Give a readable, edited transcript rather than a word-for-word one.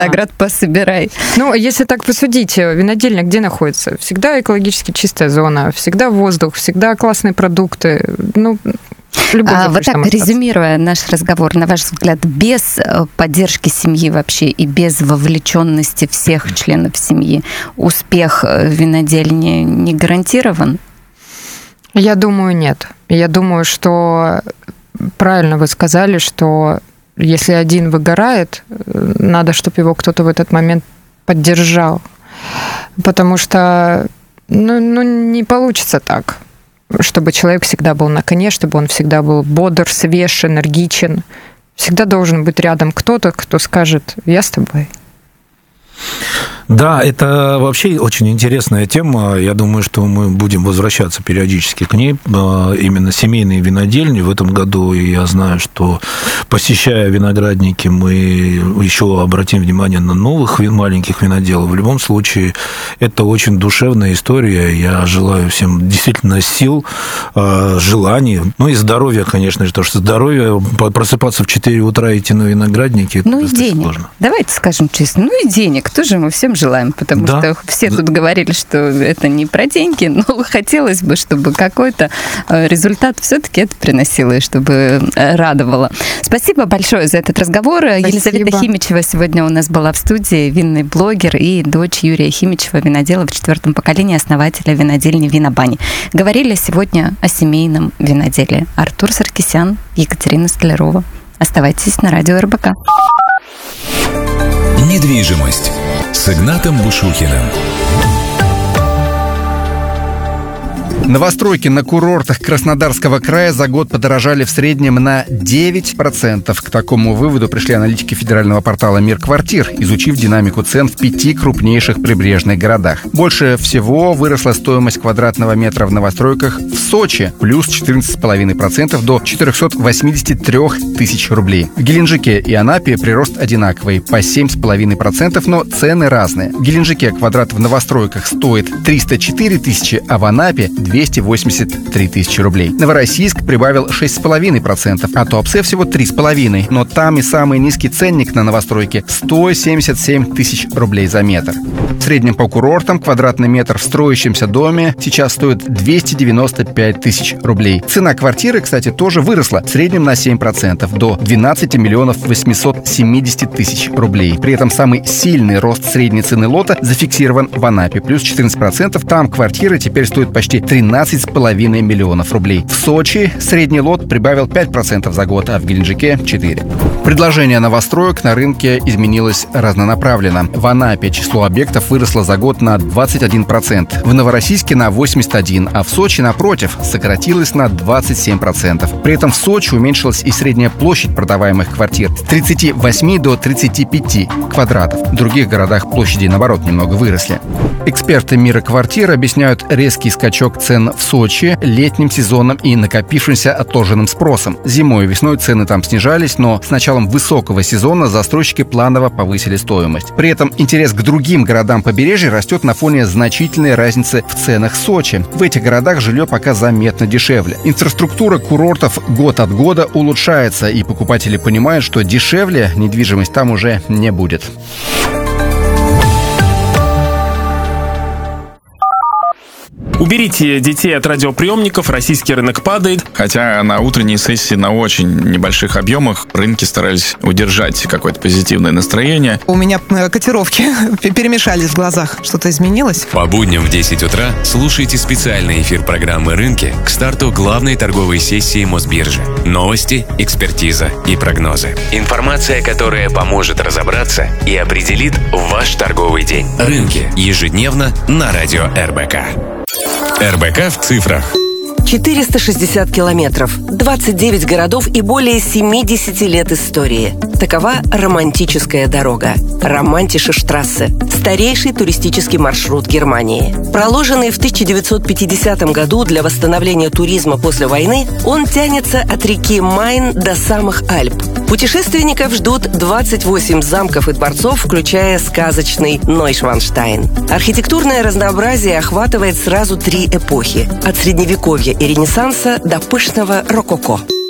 виноград пособирай. Если так посудить, винодельня где находится? Всегда экологически чистая зона, всегда воздух, всегда классные продукты. Вот так, резюмируя наш разговор, на ваш взгляд, без поддержки семьи вообще и без вовлеченности всех членов семьи успех винодельни не гарантирован? Я думаю, нет. Я думаю, что правильно вы сказали, что если один выгорает, надо, чтобы его кто-то в этот момент поддержал. Потому что не получится так, чтобы человек всегда был на коне, чтобы он всегда был бодр, свеж, энергичен. Всегда должен быть рядом кто-то, кто скажет: «Я с тобой». Да, это вообще очень интересная тема. Я думаю, что мы будем возвращаться периодически к ней. Именно семейные винодельни. В этом году я знаю, что, посещая виноградники, мы еще обратим внимание на новых маленьких виноделов. В любом случае, это очень душевная история. Я желаю всем действительно сил, желаний, и здоровья, конечно же, потому что здоровье, просыпаться в 4 утра и идти на виноградники, это и денег. Сложно. Давайте скажем честно, и денег тоже мы всем желаем, потому что все тут говорили, что это не про деньги, но хотелось бы, чтобы какой-то результат все-таки это приносило и чтобы радовало. Спасибо большое за этот разговор. Спасибо. Елизавета Химичева сегодня у нас была в студии, винный блогер и дочь Юрия Химичева, винодела в 4-м поколении, основателя винодельни «Винобани». Говорили сегодня о семейном виноделии. Артур Саркисян, Екатерина Столярова. Оставайтесь на радио РБК. Недвижимость с Игнатом Бушухиным. Новостройки на курортах Краснодарского края за год подорожали в среднем на 9%. К такому выводу пришли аналитики федерального портала «Мир квартир», изучив динамику цен в 5 крупнейших прибрежных городах. Больше всего выросла стоимость квадратного метра в новостройках в Сочи, плюс 14,5% до 483 тысяч рублей. В Геленджике и Анапе прирост одинаковый, по 7,5%, но цены разные. В Геленджике квадрат в новостройках стоит 304 тысячи, а в Анапе 283 тысячи рублей. Новороссийск прибавил 6,5%, а Туапсе всего 3,5%. Но там и самый низкий ценник на новостройке – 177 тысяч рублей за метр. В среднем по курортам квадратный метр в строящемся доме сейчас стоит 295 тысяч рублей. Цена квартиры, кстати, тоже выросла в среднем на 7%, до 12 миллионов 870 тысяч рублей. При этом самый сильный рост средней цены лота зафиксирован в Анапе – плюс 14%. Там квартиры теперь стоят почти 13,5 миллионов рублей. В Сочи средний лот прибавил 5% за год, а в Геленджике – 4%. Предложение новостроек на рынке изменилось разнонаправленно. В Анапе число объектов выросло за год на 21%, в Новороссийске на 81%, а в Сочи, напротив, сократилось на 27%. При этом в Сочи уменьшилась и средняя площадь продаваемых квартир с 38 до 35 квадратов. В других городах площади, наоборот, немного выросли. Эксперты «Мира квартир» объясняют резкий скачок цен в Сочи летним сезоном и накопившимся отложенным спросом. Зимой и весной цены там снижались, но с началом высокого сезона застройщики планово повысили стоимость. При этом интерес к другим городам побережья растет на фоне значительной разницы в ценах Сочи. В этих городах жилье пока заметно дешевле. Инфраструктура курортов год от года улучшается, и покупатели понимают, что дешевле недвижимость там уже не будет. Уберите детей от радиоприемников, российский рынок падает. Хотя на утренней сессии на очень небольших объемах рынки старались удержать какое-то позитивное настроение. У меня котировки перемешались в глазах. Что-то изменилось? По будням в 10 утра слушайте специальный эфир программы «Рынки» к старту главной торговой сессии Мосбиржи. Новости, экспертиза и прогнозы. Информация, которая поможет разобраться и определит ваш торговый день. «Рынки» ежедневно на радио РБК. РБК в цифрах. 460 километров, 29 городов и более 70 лет истории. Такова романтическая дорога. Романтише-штрассе – старейший туристический маршрут Германии. Проложенный в 1950 году для восстановления туризма после войны, он тянется от реки Майн до самых Альп. Путешественников ждут 28 замков и дворцов, включая сказочный Нойшванштайн. Архитектурное разнообразие охватывает сразу 3 эпохи – от Средневековья и Ренессанса до пышного рококо.